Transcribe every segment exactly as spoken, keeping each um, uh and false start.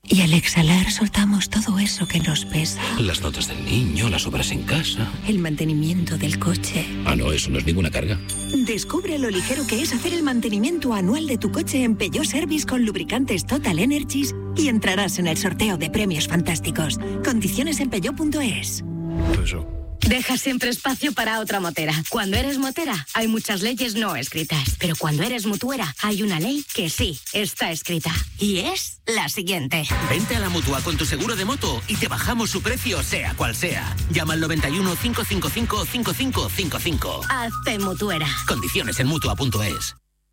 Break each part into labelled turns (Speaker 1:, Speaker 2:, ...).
Speaker 1: Y al exhalar soltamos todo eso que nos pesa.
Speaker 2: Las notas del niño, las obras en casa.
Speaker 1: El mantenimiento del coche.
Speaker 2: Ah, no, eso no es ninguna carga.
Speaker 1: Descubre lo ligero que es hacer el mantenimiento anual de tu coche en Peugeot Service con lubricantes Total Energies y entrarás en el sorteo de premios fantásticos. Condiciones en peugeot punto es.
Speaker 2: Eso.
Speaker 3: Deja siempre espacio para otra motera. Cuando eres motera, hay muchas leyes no escritas. Pero cuando eres mutuera, hay una ley que sí está escrita. Y es la siguiente.
Speaker 4: Vente a la Mutua con tu seguro de moto y te bajamos su precio, sea cual sea. Llama al noventa y uno, cinco cinco cinco, cinco cinco cinco cinco.
Speaker 3: Hazte mutuera.
Speaker 4: Condiciones en mutua punto es.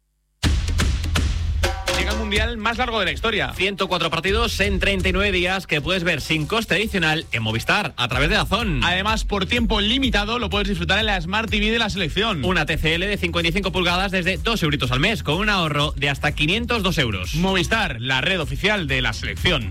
Speaker 5: Llega el mundial más largo de la historia.
Speaker 6: ciento cuatro partidos en treinta y nueve días que puedes ver sin coste adicional en Movistar a través de DAZN.
Speaker 5: Además, por tiempo limitado lo puedes disfrutar en la Smart T V de la selección.
Speaker 6: Una T C L de cincuenta y cinco pulgadas desde dos euritos al mes con un ahorro de hasta quinientos dos euros.
Speaker 5: Movistar, la red oficial de la selección.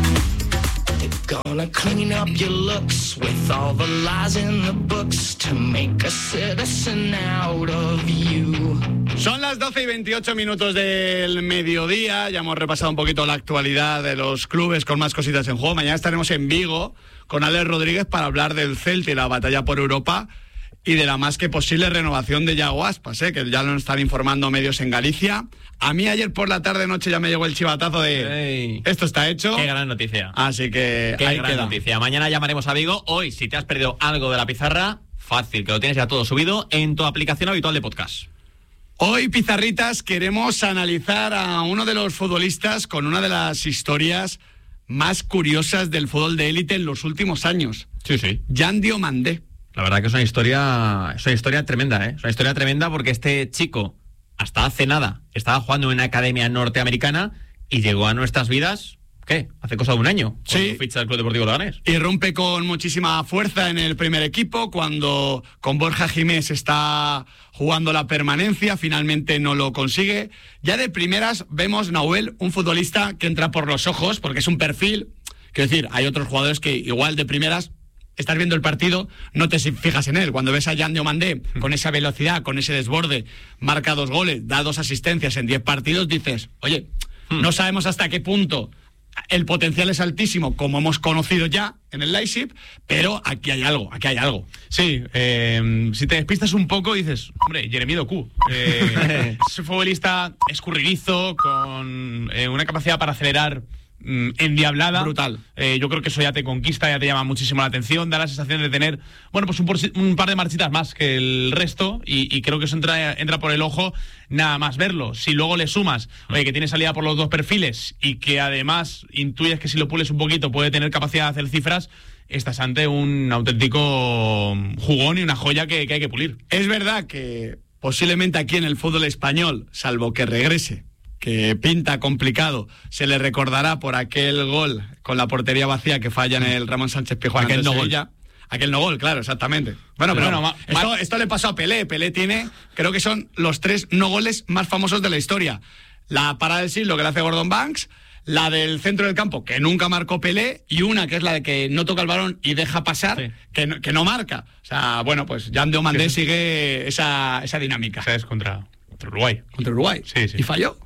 Speaker 7: Gonna clean up your looks with all the lies in the books to make a citizen out of you.
Speaker 8: Son las doce y veintiocho minutos del mediodía. Ya hemos repasado un poquito la actualidad de los clubes con más cositas en juego. Mañana estaremos en Vigo con Alex Rodríguez para hablar del Celta y la batalla por Europa y de la más que posible renovación de Yago Aspas, ¿eh? Que ya lo están informando medios en Galicia. A mí ayer por la tarde-noche ya me llegó el chivatazo de Ey. esto está hecho.
Speaker 6: Qué gran noticia.
Speaker 8: Así que
Speaker 6: Qué
Speaker 8: ahí
Speaker 6: gran
Speaker 8: queda.
Speaker 6: noticia. Mañana llamaremos a Vigo. Hoy, si te has perdido algo de la pizarra, fácil, que lo tienes ya todo subido en tu aplicación habitual de podcast.
Speaker 8: Hoy, pizarritas, queremos analizar a uno de los futbolistas con una de las historias más curiosas del fútbol de élite en los últimos años.
Speaker 6: Sí, sí.
Speaker 8: Jan Diomandé.
Speaker 6: La verdad que es una historia, es una historia tremenda, ¿eh? Es una historia tremenda porque este chico, hasta hace nada, estaba jugando en una academia norteamericana y llegó a nuestras vidas, ¿qué? Hace cosa de un año.
Speaker 8: Sí.
Speaker 6: Ficha del Club Deportivo Leganés.
Speaker 8: Irrumpe con muchísima fuerza en el primer equipo cuando con Borja Jiménez está jugando la permanencia, finalmente no lo consigue. Ya de primeras vemos, Nahuel, un futbolista que entra por los ojos porque es un perfil, quiero decir, hay otros jugadores que igual de primeras estás viendo el partido, no te fijas en él. Cuando ves a Jan Diomandé con esa velocidad, con ese desborde, marca dos goles, da dos asistencias en diez partidos, dices, oye, hmm. no sabemos hasta qué punto el potencial es altísimo, como hemos conocido ya en el Leipzig, pero aquí hay algo, aquí hay algo.
Speaker 5: Sí, eh, si te despistas un poco dices, hombre, Jeremy Doku, eh, es un futbolista escurridizo, con eh, una capacidad para acelerar endiablada.
Speaker 8: Brutal.
Speaker 5: Eh, yo creo que eso ya te conquista, ya te llama muchísimo la atención, da la sensación de tener, bueno, pues un, por, un par de marchitas más que el resto y, y creo que eso entra, entra por el ojo nada más verlo. Si luego le sumas, oye, que tiene salida por los dos perfiles y que además intuyes que si lo pules un poquito puede tener capacidad de hacer cifras, estás ante un auténtico jugón y una joya que, que hay que pulir.
Speaker 8: Es verdad que posiblemente aquí en el fútbol español, salvo que regrese, que pinta complicado, se le recordará por aquel gol con la portería vacía que falla en el Ramón Sánchez Pizjuán.
Speaker 6: Aquel no gol.
Speaker 8: Aquel no gol, claro, exactamente. Bueno, pero, pero bueno, esto, esto le pasó a Pelé. Pelé tiene, creo que son los tres no goles más famosos de la historia. La parada del siglo que le hace Gordon Banks, la del centro del campo que nunca marcó Pelé y una que es la de que no toca el balón y deja pasar, sí. que, no, que no marca. O sea, bueno, pues Jan Diomandé sigue esa, esa dinámica.
Speaker 5: Esa es contra, contra Uruguay.
Speaker 8: Contra Uruguay.
Speaker 5: Sí, sí.
Speaker 8: Y falló.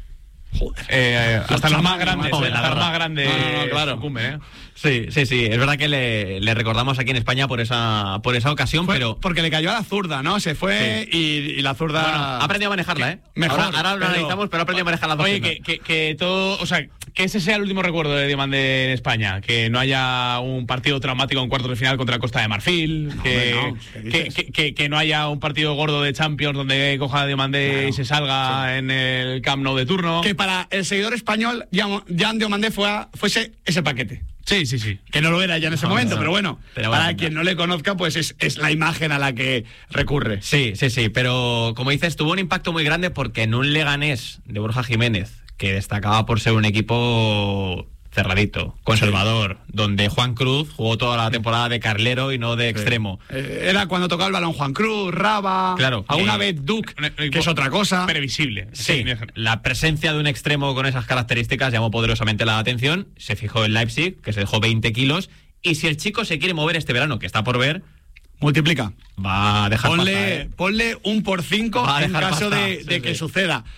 Speaker 5: Joder. Eh, hasta los más grandes,
Speaker 6: joder,
Speaker 5: hasta los más grandes
Speaker 6: no, no, no, claro.
Speaker 5: sucumben, ¿eh?
Speaker 6: Sí, sí, sí. Es verdad que le, le recordamos aquí en España por esa por esa ocasión,
Speaker 8: fue
Speaker 6: pero
Speaker 8: porque le cayó a la zurda, ¿no? Se fue sí. y, y la zurda
Speaker 6: bueno, ha aprendido a manejarla, ¿eh?
Speaker 8: Mejor.
Speaker 6: Ahora, ahora lo
Speaker 8: pero...
Speaker 6: analizamos, pero ha aprendido a manejar las dos.
Speaker 5: Oye, que, que, que todo, o sea, que ese sea el último recuerdo de Diomandé en España, que no haya un partido traumático en cuartos de final contra Costa de Marfil, no, que, no, que, que, que, que no haya un partido gordo de Champions donde coja a Diomandé claro. y se salga sí. en el Camp Nou de turno.
Speaker 8: Que para el seguidor español, Jan Diomandé fue a, fuese ese paquete.
Speaker 5: Sí, sí, sí.
Speaker 8: Que no lo era ya en ese no, momento, no. pero bueno, pero para bueno, quien no le conozca, pues es, es la imagen a la que recurre.
Speaker 6: Sí, sí, sí, pero como dices, tuvo un impacto muy grande porque en un Leganés de Borja Jiménez, que destacaba por ser un equipo cerradito, conservador, sí. donde Juan Cruz jugó toda la temporada de carrilero y no de extremo.
Speaker 8: Sí. Eh, era cuando tocaba el balón Juan Cruz, Raba,
Speaker 6: claro,
Speaker 8: alguna
Speaker 6: eh,
Speaker 8: vez Duke, que es otra cosa.
Speaker 5: Previsible.
Speaker 6: Sí, la presencia de un extremo con esas características llamó poderosamente la atención, se fijó en Leipzig, que se dejó veinte kilos, y si el chico se quiere mover este verano, que está por ver,
Speaker 8: multiplica.
Speaker 6: Va a dejar
Speaker 8: ponle,
Speaker 6: pasta, ¿eh?
Speaker 8: Ponle un por cinco en caso pasta, de, de sí, que sí. suceda.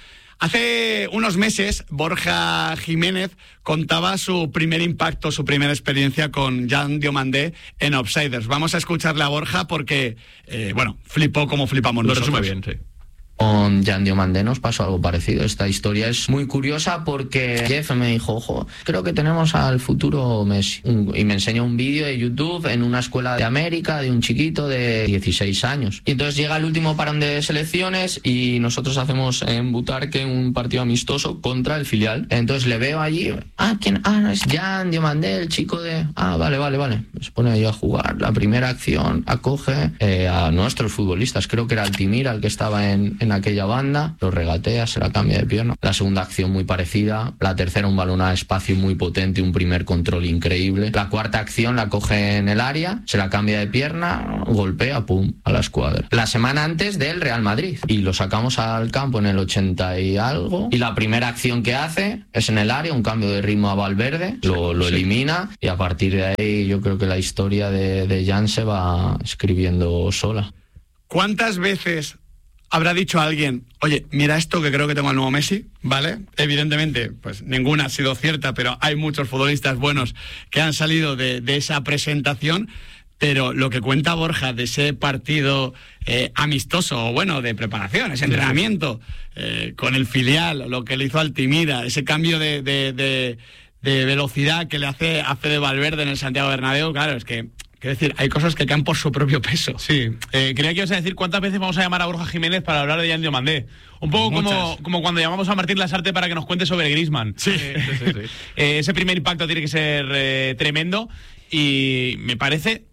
Speaker 8: Hace unos meses, Borja Jiménez contaba su primer impacto, su primera experiencia con Jan Diomandé en Outsiders. Vamos a escucharle a Borja porque, eh, bueno, flipó como flipamos nosotros.
Speaker 6: Lo resume bien, sí.
Speaker 9: Con Jan Diomandé nos pasó algo parecido. Esta historia es muy curiosa porque Jeff me dijo, ojo, creo que tenemos al futuro Messi. Y me enseñó un vídeo de YouTube en una escuela de América de un chiquito de dieciséis años. Y entonces llega el último parón de selecciones y nosotros hacemos en Butarque un partido amistoso contra el filial. Entonces le veo allí, ah, ¿quién? Ah, no, es Jan Diomandé, el chico de... Ah, vale, vale, vale. Se pone ahí a jugar. La primera acción acoge eh, a nuestros futbolistas. Creo que era Altimira el que estaba en... en aquella banda, lo regatea, se la cambia de pierna. La segunda acción muy parecida, la tercera un balón a espacio muy potente, un primer control increíble. La cuarta acción la coge en el área, se la cambia de pierna, golpea, pum, a la escuadra. La semana antes del Real Madrid y lo sacamos al campo en el ochenta y algo y la primera acción que hace es en el área, un cambio de ritmo a Valverde, lo, lo elimina y a partir de ahí yo creo que la historia de, de Jan se va escribiendo sola.
Speaker 8: ¿Cuántas veces habrá dicho a alguien, oye, mira esto que creo que tengo al nuevo Messi, ¿vale? Evidentemente, pues ninguna ha sido cierta, pero hay muchos futbolistas buenos que han salido de, de esa presentación, pero lo que cuenta Borja de ese partido eh, amistoso, o bueno, de preparación, ese entrenamiento eh, con el filial, lo que le hizo Altimira, ese cambio de, de, de, de velocidad que le hace a Fede Valverde en el Santiago Bernabéu, claro, es que... Quiero decir, hay cosas que caen por su propio peso.
Speaker 5: Sí, eh, creía que ibas a decir cuántas veces vamos a llamar a Borja Jiménez para hablar de Jan Diomandé. Un poco como, como cuando llamamos a Martín Lasarte para que nos cuente sobre Griezmann.
Speaker 8: Sí,
Speaker 5: eh,
Speaker 8: sí, sí, sí.
Speaker 5: Eh, ese primer impacto tiene que ser eh, tremendo y me parece...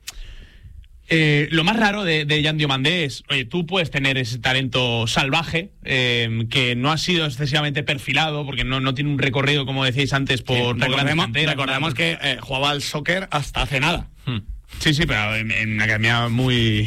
Speaker 5: Eh, lo más raro de, de Jan Diomandé es, oye, tú puedes tener ese talento salvaje, eh, que no ha sido excesivamente perfilado, porque no, no tiene un recorrido, como decíais antes, por,
Speaker 8: Sí,
Speaker 5: por
Speaker 8: recordemos,
Speaker 5: grandes canteras.
Speaker 8: recordemos que eh, jugaba al soccer hasta hace nada.
Speaker 5: Hmm. Sí, sí, pero en, en una academia muy...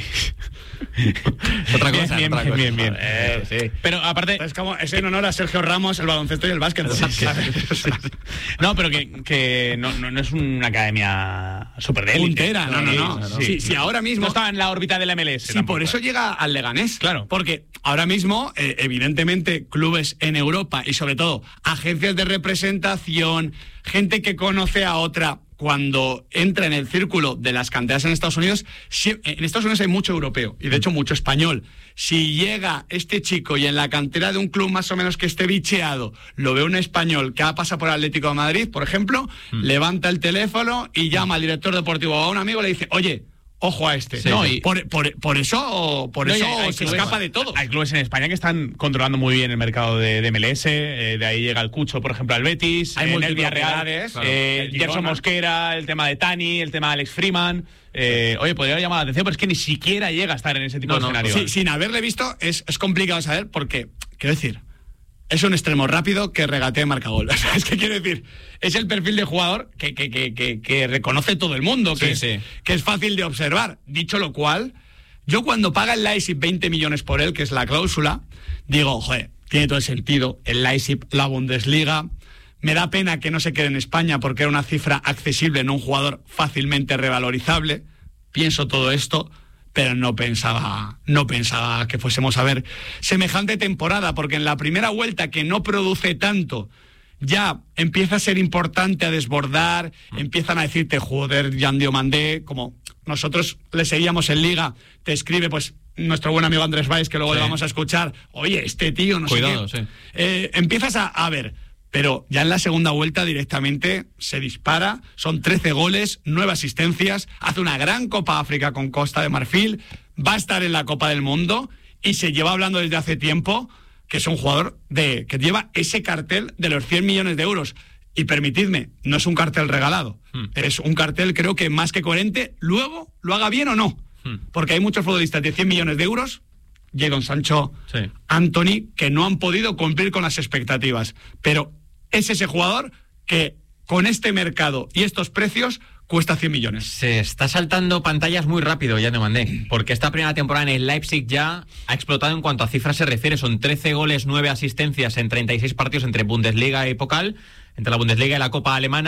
Speaker 6: Otra cosa,
Speaker 5: bien,
Speaker 6: otra
Speaker 5: bien,
Speaker 6: cosa.
Speaker 5: bien, bien.
Speaker 6: Eh, sí.
Speaker 5: Pero aparte...
Speaker 8: Es como, es en honor a Sergio Ramos, el baloncesto y el básquet.
Speaker 5: Sí, sí, sí. No, pero que, que no, no, no es una academia súper de élite.
Speaker 8: Puntera, no, no, no.
Speaker 5: Sí,
Speaker 8: Sí, sí, ahora mismo...
Speaker 5: No estaba en la órbita del M L S.
Speaker 8: Sí,
Speaker 5: tampoco,
Speaker 8: por eso
Speaker 5: ¿eh?
Speaker 8: llega al Leganés.
Speaker 5: Claro.
Speaker 8: Porque ahora mismo, eh, evidentemente, clubes en Europa y sobre todo agencias de representación, gente que conoce a otra, cuando entra en el círculo de las canteras en Estados Unidos, si, en Estados Unidos hay mucho europeo y de hecho mucho español. Si llega este chico y en la cantera de un club más o menos que esté bicheado, lo ve un español que ha pasado por Atlético de Madrid, por ejemplo, mm. levanta el teléfono y llama al director deportivo o a un amigo y le dice, oye, ojo a este.
Speaker 5: Sí, no, y
Speaker 8: por, por, por eso, por
Speaker 5: no,
Speaker 8: eso
Speaker 5: hay, hay
Speaker 8: se
Speaker 5: clubes,
Speaker 8: escapa de todo.
Speaker 5: Hay clubes en España que están controlando muy bien el mercado de, de M L S. Eh, de ahí llega el Cucho, por ejemplo, al Betis.
Speaker 8: Hay
Speaker 5: eh, en el Villarreal.
Speaker 8: claro,
Speaker 5: Eh, Gerson Mosquera, el tema de Tani, el tema de Alex Freeman. Eh, oye, podría llamar la atención, pero es que ni siquiera llega a estar en ese tipo
Speaker 6: no,
Speaker 5: de
Speaker 6: no,
Speaker 5: escenarios.
Speaker 8: Sí, sin haberle visto, es, es complicado saber porque, quiero decir, es un extremo rápido que regatea y marca gol. O sea, es que quiero decir, es el perfil de jugador que, que, que, que, que reconoce todo el mundo, que,
Speaker 6: sí,
Speaker 8: es,
Speaker 6: sí.
Speaker 8: que es fácil de observar. Dicho lo cual, yo cuando paga el Leipzig veinte millones por él, que es la cláusula, digo, joder, tiene todo el sentido. El Leipzig, la Bundesliga. Me da pena que no se quede en España porque era una cifra accesible, no un jugador fácilmente revalorizable. Pienso todo esto, pero no pensaba, no pensaba que fuésemos a ver semejante temporada, porque en la primera vuelta, que no produce tanto, ya empieza a ser importante, a desbordar, empiezan a decirte, joder, Jan Diomandé, como nosotros le seguíamos en Liga, te escribe pues nuestro buen amigo Andrés Valls, que luego sí. le vamos a escuchar, oye, este tío, no
Speaker 6: Cuidado,
Speaker 8: sé qué.
Speaker 6: Sí.
Speaker 8: Eh, empiezas a, a ver... Pero ya en la segunda vuelta directamente se dispara, son trece goles, nueve asistencias, hace una gran Copa África con Costa de Marfil, va a estar en la Copa del Mundo y se lleva hablando desde hace tiempo que es un jugador de que lleva ese cartel de los cien millones de euros. Y permitidme, no es un cartel regalado, hmm. es un cartel creo que más que coherente, luego lo haga bien o no, hmm. porque hay muchos futbolistas de cien millones de euros, Jadon Sancho, sí. Anthony, que no han podido cumplir con las expectativas, pero es ese jugador que con este mercado y estos precios cuesta cien millones.
Speaker 6: Se está saltando pantallas muy rápido, ya te mandé, porque esta primera temporada en el Leipzig ya ha explotado en cuanto a cifras se refiere. Son trece goles, nueve asistencias en treinta y seis partidos entre Bundesliga y Pokal, entre la Bundesliga y la Copa Alemana,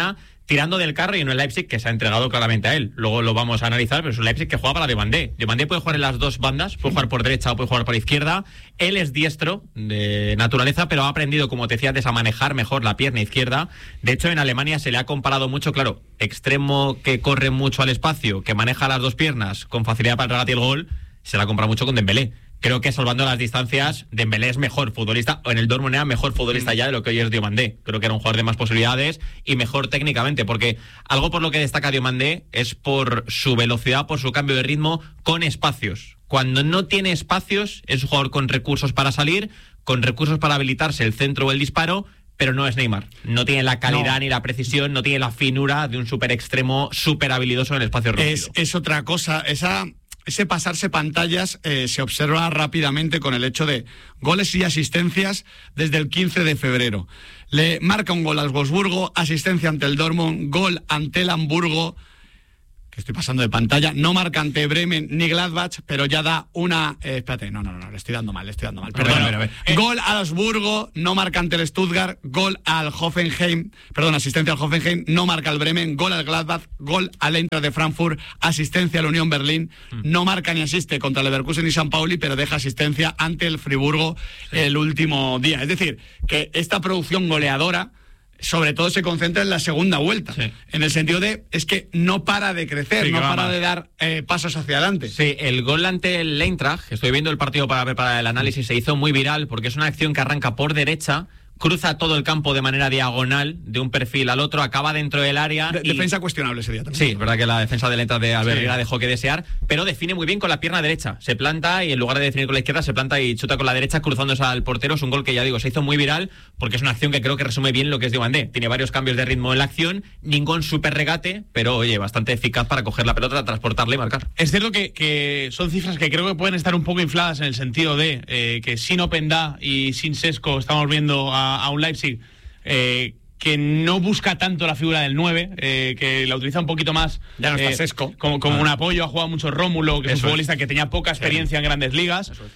Speaker 6: tirando del carro y en un Leipzig que se ha entregado claramente a él. Luego lo vamos a analizar, pero es un Leipzig que juega para Diomandé. Diomandé puede jugar en las dos bandas, puede jugar por derecha o puede jugar por izquierda. Él es diestro de naturaleza, pero ha aprendido, como te decía antes, a manejar mejor la pierna izquierda. De hecho, en Alemania se le ha comparado mucho, claro, extremo que corre mucho al espacio, que maneja las dos piernas con facilidad para el regate y el gol, se la compara mucho con Dembélé. Creo que salvando las distancias, Dembélé es mejor futbolista, o en el Dortmund era mejor futbolista ya de lo que hoy es Diomandé. Creo que era un jugador de más posibilidades y mejor técnicamente, porque algo por lo que destaca Diomandé es por su velocidad, por su cambio de ritmo con espacios. Cuando no tiene espacios, es un jugador con recursos para salir, con recursos para habilitarse el centro o el disparo, pero no es Neymar. No tiene la calidad no. ni la precisión, no tiene la finura de un súper extremo, súper habilidoso en el espacio reducido.
Speaker 8: Es, es otra cosa, esa... Ese pasarse pantallas eh, se observa rápidamente con el hecho de goles y asistencias desde el quince de febrero. Le marca un gol al Wolfsburgo, asistencia ante el Dortmund, gol ante el Hamburgo, que estoy pasando de pantalla, no marca ante Bremen ni Gladbach, pero ya da una... Eh, espérate, no, no, no, le estoy dando mal, le estoy dando mal. Perdón,
Speaker 5: a ver, a ver, a ver.
Speaker 8: Gol al Augsburgo, no marca ante el Stuttgart, gol al Hoffenheim, perdón, asistencia al Hoffenheim, no marca al Bremen, gol al Gladbach, gol al Eintracht de Frankfurt, asistencia al Unión Berlín, mm. no marca ni asiste contra el Leverkusen y San Pauli, pero deja asistencia ante el Friburgo sí. el último día. Es decir, que esta producción goleadora sobre todo se concentra en la segunda vuelta, sí. en el sentido de, es que no para de crecer, sí, no para de dar eh, pasos hacia adelante.
Speaker 6: Sí, el gol ante el Eintracht, estoy viendo el partido para preparar el análisis, se hizo muy viral porque es una acción que arranca por derecha, cruza todo el campo de manera diagonal, de un perfil al otro, acaba dentro del área.
Speaker 8: De-
Speaker 6: y...
Speaker 8: Defensa cuestionable ese día también.
Speaker 6: Sí, es verdad que la defensa del Eintracht de Albert
Speaker 8: Sí.
Speaker 6: Riera dejó que desear, pero define muy bien con la pierna derecha. Se planta y en lugar de definir con la izquierda, se planta y chuta con la derecha, cruzándose al portero. Es un gol que, ya digo, se hizo muy viral porque es una acción que creo que resume bien lo que es Diomandé. Tiene varios cambios de ritmo en la acción, ningún super regate, pero oye, bastante eficaz para coger la pelota, transportarla y marcar.
Speaker 5: Es cierto que, que son cifras que creo que pueden estar un poco infladas en el sentido de eh, que sin Openda y sin Sesco estamos viendo a, a un Leipzig eh, que no busca tanto la figura del nueve, eh, que la utiliza un poquito más
Speaker 8: Ya no está
Speaker 5: eh,
Speaker 8: Sesco.
Speaker 5: como, como
Speaker 8: Ah.
Speaker 5: un apoyo. Ha jugado mucho Rómulo, que es
Speaker 6: Eso
Speaker 5: un futbolista
Speaker 6: es.
Speaker 5: que tenía poca experiencia en grandes ligas.
Speaker 6: Eso es.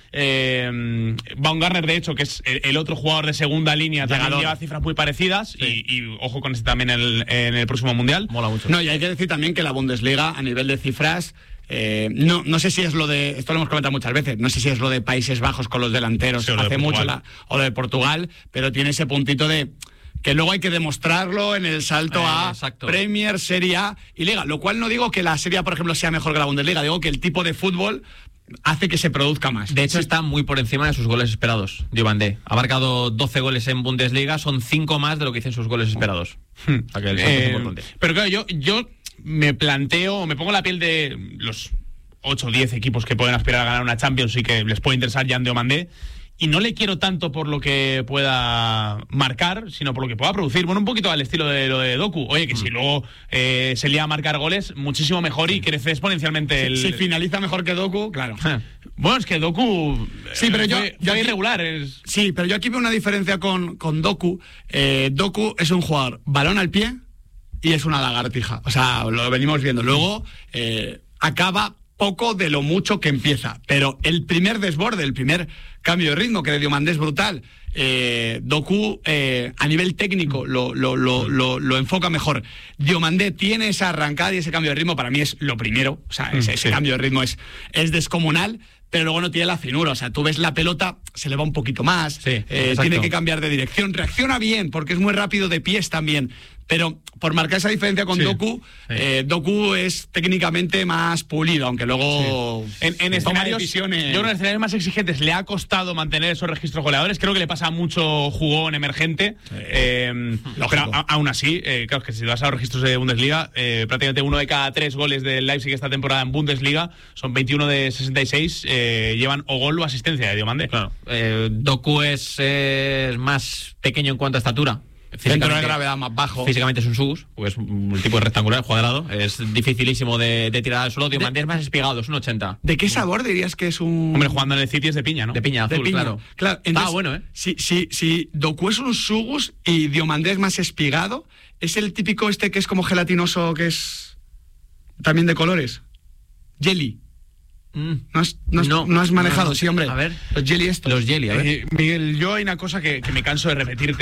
Speaker 5: eh, Baumgartner, de hecho, que es el, el otro jugador de segunda línea, también
Speaker 8: Llegador.
Speaker 5: lleva cifras muy parecidas.
Speaker 6: Sí.
Speaker 5: y, y ojo con este también en el, en el próximo Mundial.
Speaker 6: Mola mucho.
Speaker 8: No, y hay que decir también que la Bundesliga, a nivel de cifras, eh, no, no sé si es lo de, esto lo hemos comentado muchas veces, no sé si es lo de Países Bajos con los delanteros,
Speaker 5: Sí, o lo de
Speaker 8: hace mucho,
Speaker 5: Portugal.
Speaker 8: la, o lo de Portugal, pero tiene ese puntito de que luego hay que demostrarlo en el salto
Speaker 6: Eh,
Speaker 8: a
Speaker 6: exacto.
Speaker 8: Premier, Serie A y Liga, lo cual no digo que la Serie A, por ejemplo, sea mejor que la Bundesliga, digo que el tipo de fútbol hace que se produzca más.
Speaker 6: De hecho, está muy por encima de sus goles esperados, Diomandé. Ha marcado doce goles en Bundesliga, son cinco más de lo que dicen sus goles esperados. O sea que el salto es
Speaker 5: Eh,
Speaker 6: importante.
Speaker 5: pero claro, yo, yo me planteo, me pongo en la piel de los ocho o diez equipos que pueden aspirar a ganar una Champions y que les puede interesar Jan Diomandé. Y no le quiero tanto por lo que pueda marcar, sino por lo que pueda producir. Bueno, un poquito al estilo de lo de Doku. Oye, que si luego eh, se lía a marcar goles, muchísimo mejor y crece exponencialmente el...
Speaker 8: Si finaliza mejor que Doku, claro.
Speaker 5: Bueno, es que Doku...
Speaker 8: Sí, pero yo-
Speaker 5: fue,
Speaker 8: yo
Speaker 5: fue
Speaker 8: aquí-
Speaker 5: irregular. Es...
Speaker 8: Sí, pero yo aquí veo una diferencia con, con Doku. Eh, Doku es un jugador balón al pie y es una lagartija. O sea, lo venimos viendo. Luego eh, acaba poco de lo mucho que empieza. Pero el primer desborde, el primer cambio de ritmo que de Diomandé es brutal. Eh, Doku eh, a nivel técnico lo, lo, lo, lo, lo enfoca mejor. Diomandé tiene esa arrancada y ese cambio de ritmo, para mí es lo primero. O sea, ese, ese
Speaker 5: Sí.
Speaker 8: cambio de ritmo es, es descomunal, pero luego no tiene la finura. O sea, tú ves la pelota, se le va un poquito más,
Speaker 6: Sí,
Speaker 8: eh,
Speaker 6: exacto.
Speaker 8: tiene que cambiar de dirección, reacciona bien porque es muy rápido de pies también, pero por marcar esa diferencia con
Speaker 5: Sí,
Speaker 8: Doku,
Speaker 6: sí.
Speaker 8: eh, Doku es técnicamente más pulido, aunque luego
Speaker 5: En, en
Speaker 8: toma
Speaker 5: escenarios,
Speaker 8: decisiones.
Speaker 5: yo creo que en escenarios más exigentes le ha costado mantener esos registros goleadores. Creo que le pasa mucho jugón emergente. Eh,
Speaker 8: Lógico.
Speaker 5: pero a- aún así, eh, claro, es que si vas a los registros de Bundesliga, eh, prácticamente uno de cada tres goles del Leipzig esta temporada en Bundesliga, son veintiuno de sesenta y seis, eh, llevan o gol o asistencia de Diomandé.
Speaker 6: Claro. Eh, Doku es, eh, es más pequeño en cuanto a estatura.
Speaker 8: Centro de
Speaker 6: Físicamente-
Speaker 8: gravedad más bajo.
Speaker 6: Físicamente es un subus, porque es un tipo rectangular, cuadrado. Es dificilísimo de, de tirar al suelo. Diomandé es más espigado, es un ochenta.
Speaker 8: ¿De qué sabor dirías que es un...?
Speaker 5: Hombre, jugando en el City es de piña, ¿no?
Speaker 6: De piña
Speaker 8: de
Speaker 6: azul,
Speaker 8: piña?
Speaker 6: claro.
Speaker 8: Claro,
Speaker 6: Está
Speaker 8: entonces,
Speaker 6: bueno, ¿eh?
Speaker 8: Si, si, si Doku es un sugus y Diomandé es más espigado, ¿es el típico este que es como gelatinoso, que es también de colores? Jelly.
Speaker 6: Mm.
Speaker 8: ¿No has, no has-
Speaker 6: No,
Speaker 8: no has manejado?
Speaker 6: no, no.
Speaker 8: Sí, hombre.
Speaker 6: A ver.
Speaker 8: Los jelly estos.
Speaker 6: Los jelly, a ver.
Speaker 5: Eh, Miguel, yo hay una cosa que, que me canso de repetirte,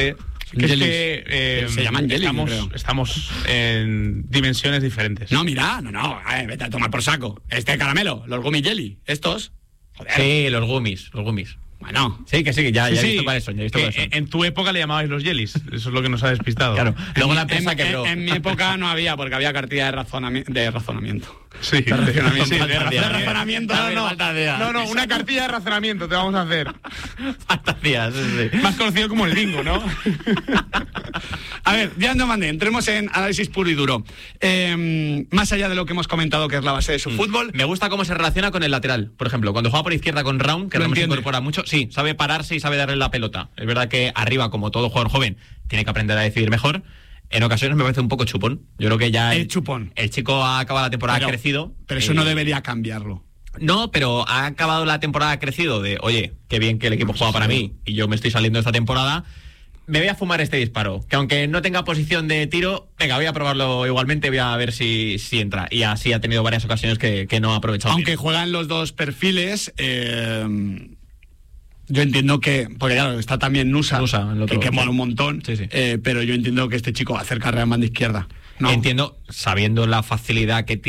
Speaker 5: Que es
Speaker 8: Yelis.
Speaker 5: que eh,
Speaker 8: Se llaman Yelis,
Speaker 5: estamos,
Speaker 8: yo creo.
Speaker 5: estamos en dimensiones diferentes.
Speaker 8: No, mira, no, no, eh, vete a tomar por saco. Este caramelo, los gummy jelly, estos. Joder.
Speaker 6: Sí, los gummies, los gummies.
Speaker 8: Bueno.
Speaker 6: Sí, que sí, ya,
Speaker 5: Sí,
Speaker 6: ya he
Speaker 5: sí,
Speaker 6: visto cuáles son, ya he visto
Speaker 5: que
Speaker 6: cuáles son.
Speaker 5: en, en tu época le llamabais los yelis. Eso es lo que nos ha despistado.
Speaker 6: Claro. Luego
Speaker 8: en,
Speaker 6: la empresa
Speaker 8: en-
Speaker 6: quebró.
Speaker 8: En, en mi época no había, porque había cartilla de, razonami- de razonamiento.
Speaker 5: Sí,
Speaker 8: De razonamiento.
Speaker 5: sí, de
Speaker 8: de
Speaker 5: razonamiento.
Speaker 8: razonamiento.
Speaker 5: No, no,
Speaker 6: falta de idea.
Speaker 5: no, no, una cartilla de razonamiento te vamos a hacer.
Speaker 6: Fantasías, sí, sí.
Speaker 5: Más conocido como el bingo, ¿no?
Speaker 8: A ver, ya no mandé, entremos en análisis puro y duro. Eh, más allá de lo que hemos comentado, que es la base de su fútbol,
Speaker 6: Me gusta cómo se relaciona con el lateral. Por ejemplo, cuando juega por izquierda con Raúl, que
Speaker 8: Lo
Speaker 6: Raúl se
Speaker 8: entiende.
Speaker 6: incorpora mucho, sí, sabe pararse y sabe darle la pelota. Es verdad que arriba, como todo jugador joven, tiene que aprender a decidir mejor. En ocasiones me parece un poco chupón. Yo creo que ya
Speaker 8: El chupón.
Speaker 6: El chico ha acabado la temporada,
Speaker 8: Pero-
Speaker 6: ha crecido.
Speaker 8: pero eso
Speaker 6: eh,
Speaker 8: no debería cambiarlo.
Speaker 6: No, pero ha acabado la temporada, ha crecido de, oye, qué bien que el equipo juega para mí y yo me estoy saliendo esta temporada. Me voy a fumar este disparo, que aunque no tenga posición de tiro, venga, voy a probarlo igualmente, voy a ver si, si entra. Y así ha tenido varias ocasiones que, que no ha aprovechado.
Speaker 8: Aunque
Speaker 6: bien.
Speaker 8: juegan los dos perfiles, eh, yo entiendo que, porque claro, está también Nusa,
Speaker 6: Nusa, el otro,
Speaker 8: que, que
Speaker 6: sí.
Speaker 8: mola un montón,
Speaker 6: Sí, sí.
Speaker 8: eh, pero yo entiendo que este chico va a hacer carrera en banda izquierda. ¿no?
Speaker 6: Entiendo, sabiendo la facilidad que tiene